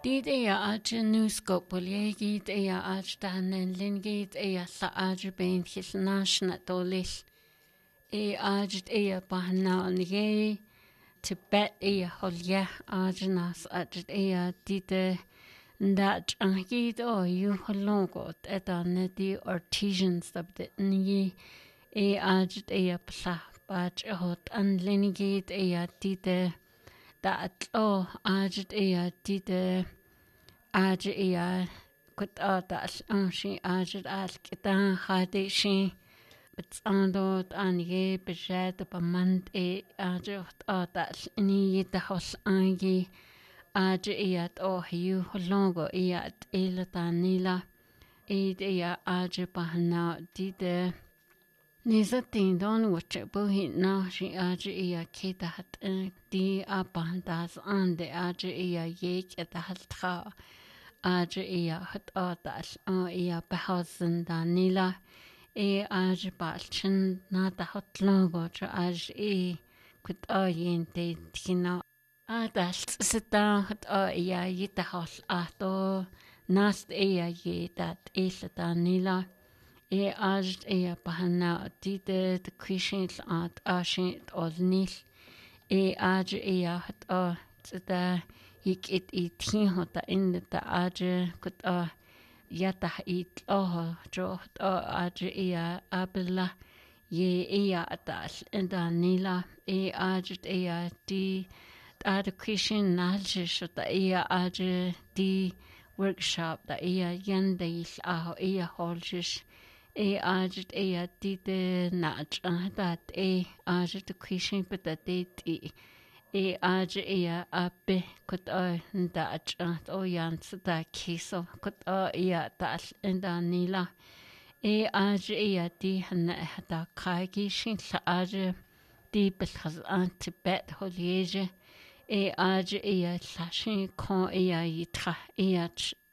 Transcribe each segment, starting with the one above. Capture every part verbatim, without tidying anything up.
Dit er aje nuskop git er aje danen lingit er sa aje ben hisnashna dolis. E aje er bahna nige Tibet er holja aje nas aje er dite ndat angit o yu holongot etan di artisans tabde nige e aje er pla baj hot an lingit er dite dat o aje er dite aje er kut atas anshi aje al kitan khade shi betsandot anige bejet bamand e aje atas ni de hos angi aje iat o hiu holongo iat elatanila e de ya aje bahna dide nizatin don wache buhi na shi aje iya kita hat di apandas ande aje iya yek etaltra aje iya hat atas a iya behausen danila e aje balchen na da hat logo jo aje e kut ayen de tina atas sita hat a iya yita hos ato nast iya yetat esatanila e aje e bahana dide de krishin at ashin olnil e aje e hat a tsda ik it it hota in de aje kut a yata it oh jo a aje e abla ye e atas enda nila e aje e di ad krishin nalje shota e aje di workshop da e yende a e holjish e aje e dide nach dat e aje de krishin betadet e e aje e abe kut a ndach o yans da kiso kut a e tas enda nila e aje e di hana da kagi shin sa aje di belkhaz an Tibet holieje e aje e sashin kon e yitra e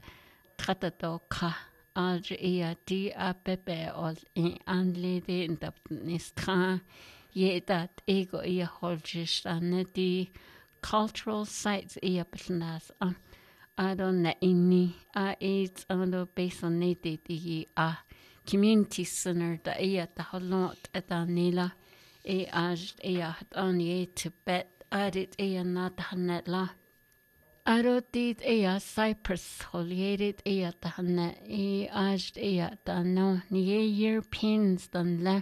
tratato ka aje e di abe ol in anlede in da nistra ye dat ego e holjish an di cultural sites e belnas a adon na inni a it's on the base on native di a community center da e ta holot etanila e aj e hat on ye Tibet adit e na tanetla arotit e Cyprus holiet e tane e aj e ta no ni Europeans dan la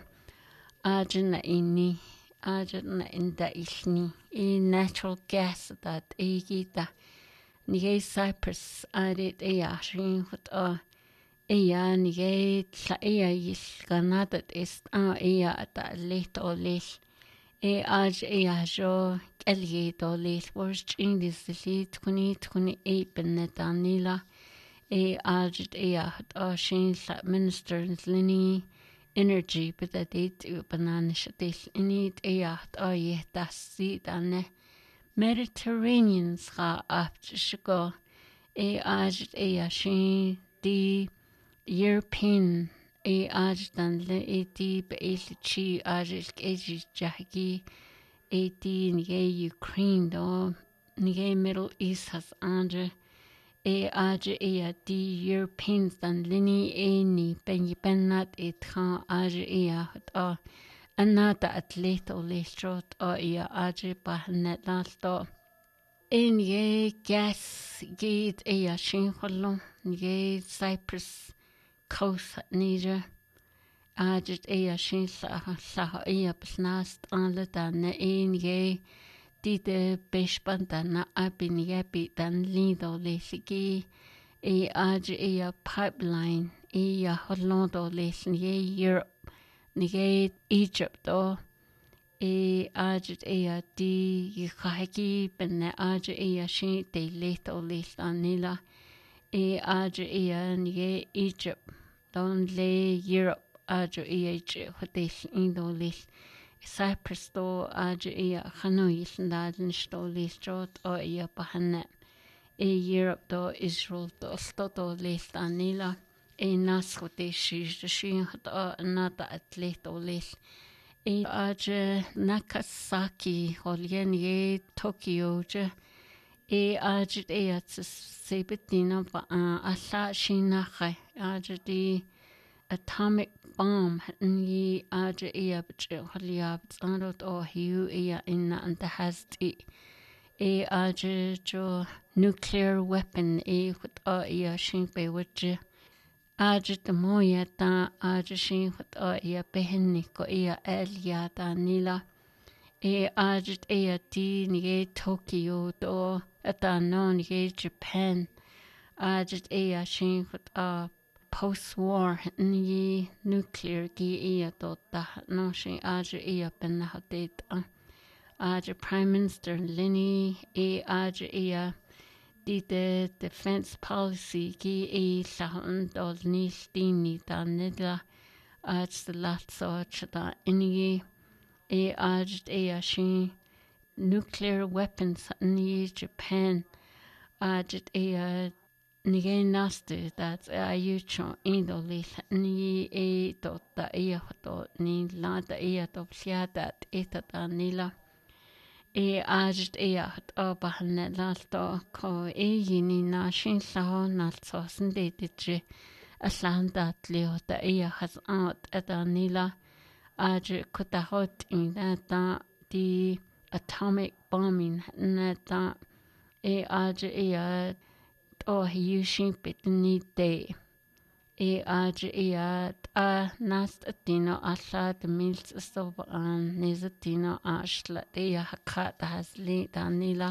ajna inni ajna inda ilni e natural gas that e gita ni Cyprus adit e ashin hot a Ea nige tla ea yis ganadat ist a ea ta leto lis e aj ea jo kelge to lis worst in this lit kuni kuni e benetanila e aj ea hat a shin sa ministers lini energy but that it banana shtis init ea hat a ye das si dane Mediterraneans ga aft shko e aj ea shin di European e ajdan le e di beilchi ajil keji jahgi e di nige Ukraine do nige Middle East has anje e aje e di Europeans dan lini e ni ben bennat e tra aje e a anata atlet o lestrot o e aje bahnet lasto en ye gas gate e a shin hollo nige Cyprus Coast Niger ajit e shin sa sa e besnast alle dan een ge die de bespanta na abin yapi dan lido lesigi e aj e pipeline e Hollando lesen ye Europe nige Egypt o e ajit e di khaki ben aj e shin de leto lesan nila e aj e nige Egypt don le Europe ajo e hotel indolis Cyprus do ajo e khanois ndaden stolis trot o e bahana e Europe do Israel do stoto list anila e nas hotel shish shin hata nata atleto list e ajo Nagasaki holien ye Tokyo je e ajit e at sebetino ba alla shinache ajit the atomic bomb ni ajit e abche holiab tsanot o hiu e inna anta hasti e ajit jo nuclear weapon e hut o e shin be witje ajit the moya ta ajit shin hut o e behenni ko e elia ta nila e ajit e ti ni Tokyo do ata no ni Japan ajit e shin hut a post-war ni nuclear gi e do ta no shin ajit e ben hadet ajit Prime Minister Lenny e ajit e di the defense policy gi e lahan dol ni stini ta nidla ajit the lat so chata ini e ajit e shin nuclear weapons ni Japan ajit e nige nastu that a yucho indoli ni e to ta e to ni la ta e to psiata eta ta nila e ajit e at obahan la to ko e yini na shin sa na so sinde ditje aslanda tlio ta e has out eta nila ajit kuta hot in that the atomic bombing na e ajit e o hiu shin pitni te e ajit e a nast atino alla de mils so an nezatino ashla e hakat hasli danila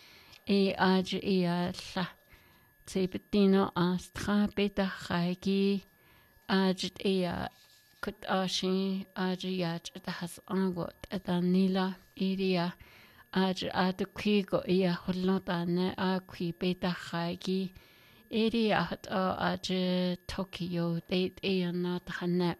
e ajit e la tepetino astra beta khagi ajit e kut ashin ajit yach ta has angot danila iria ajit at kwigo e hollota ne a kwi beta khagi area at ajit Tokyo date e not hane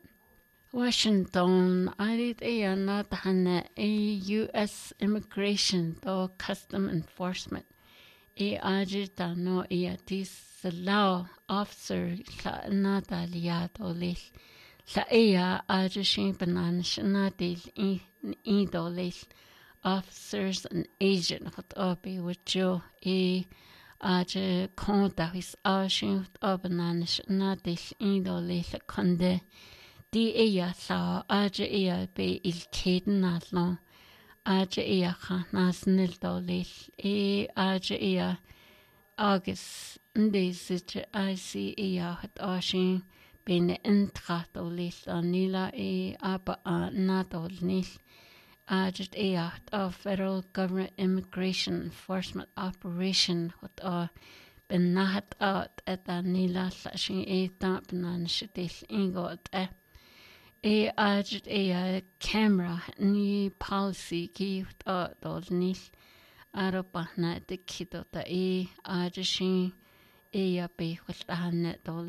Washington arit e not hane a U S immigration or custom enforcement e ajit no e this law officer la natalia dolis la e ajit shin banan shnadil e e dolis officers and agent hot obi with you e ajit konta his ashin obanan shnadil e dolis konde di e ya sa ajit e be il keden natlon ajit e khanas nil dolis e ajit e August ndezit I C E hat ashin bin intrat dolis anila e aba nadol nil ajit e hat a federal government immigration enforcement operation hat a bin nahat at et anila slashin e tap nan shitil ingot e e ajit e camera ni policy ki hat dol nil Arapahna de kidota e ajishin e ya pe khultahan dol